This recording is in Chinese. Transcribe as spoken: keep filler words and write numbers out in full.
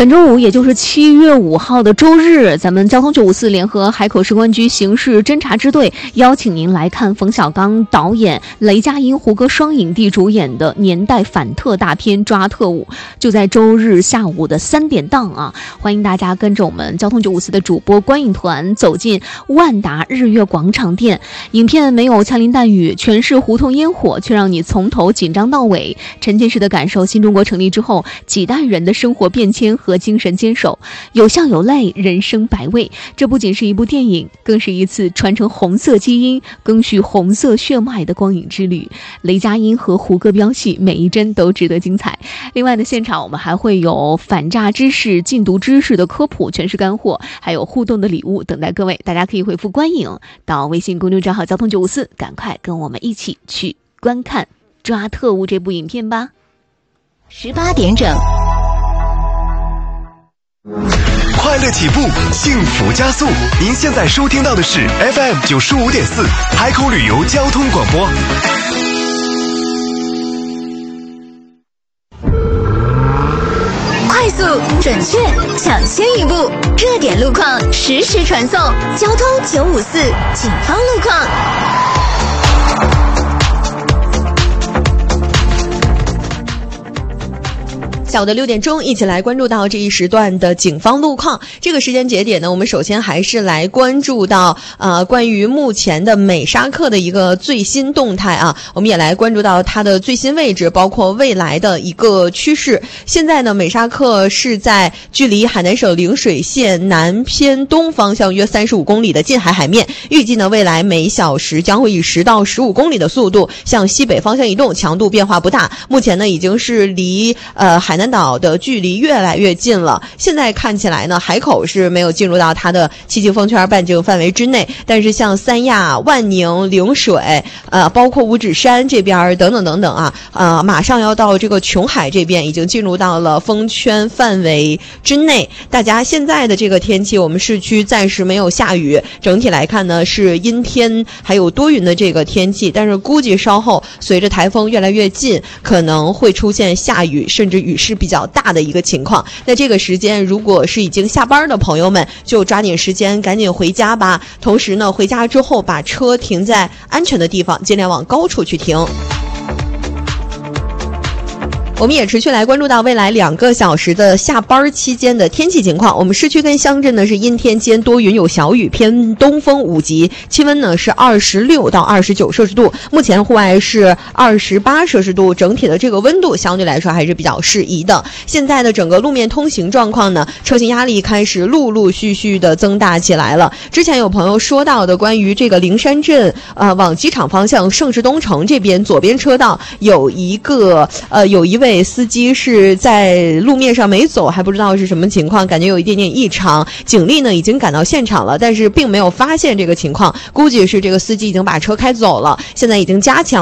本周五，也就是七月五号的周日，咱们交通九五四联合海口市公安局刑事侦查支队邀请您来看冯小刚导演、雷佳音、胡歌双影帝主演的年代反特大片《抓特务》，就在周日下午的三点档啊！欢迎大家跟着我们交通九五四的主播观影团走进万达日月广场店。影片没有枪林弹雨，全是胡同烟火，却让你从头紧张到尾，沉浸式的感受新中国成立之后几代人的生活变迁和精神坚守，有笑有泪，人生百味。这不仅是一部电影，更是一次传承红色基因、赓续红色血脉的光影之旅。雷佳音和胡歌飙戏，每一帧都值得精彩。另外呢，现场我们还会有反诈知识、禁毒知识的科普，全是干货，还有互动的礼物等待各位。大家可以回复观影到微信公众账号交通九五四，赶快跟我们一起去观看《抓特务》这部影片吧。 十八点整， 快乐起步，幸福加速。您现在收听到的是 F M 九十五点四海口旅游交通广播。 快速、准确、抢先一步，热点路况实时传送。交通九五四警方路况。 下午的六点钟，一起来关注到这一时段的警方路况。这个时间节点呢，我们首先还是来关注到呃关于目前的美沙克的一个最新动态啊，我们也来关注到它的最新位置，包括未来的一个趋势。现在呢，美沙克是在距离海南省陵水县南偏东方向约三十五公里的近海海面，预计呢未来每小时将会以十到十五公里的速度向西北方向移动，强度变化不大。目前呢已经是离呃海南南岛的距离越来越近了。现在看起来呢，海口是没有进入到它的七级风圈半径范围之内，但是像三亚、万宁、陵水，呃，包括五指山这边等等等等啊，呃，马上要到这个琼海这边，已经进入到了风圈范围之内。大家现在的这个天气，我们市区暂时没有下雨，整体来看呢是阴天还有多云的这个天气，但是估计稍后随着台风越来越近，可能会出现下雨，甚至雨势比较大的一个情况。那这个时间如果是已经下班的朋友们，就抓紧时间赶紧回家吧。同时呢，回家之后把车停在安全的地方，尽量往高处去停。我们也持续来关注到未来两个小时的下班期间的天气情况。我们市区跟乡镇呢是阴天间多云有小雨，偏东风五级，气温呢是二十六到二十九摄氏度。目前户外是二十八摄氏度，整体的这个温度相对来说还是比较适宜的。现在的整个路面通行状况呢，车行压力开始陆陆续续的增大起来了。之前有朋友说到的关于这个灵山镇呃往机场方向盛世东城这边左边车道有一个呃有一位司机是在路面上没走，还不知道是什么情况，感觉有一点点异常。警力呢已经赶到现场了，但是并没有发现这个情况，估计是这个司机已经把车开走了，现在已经加强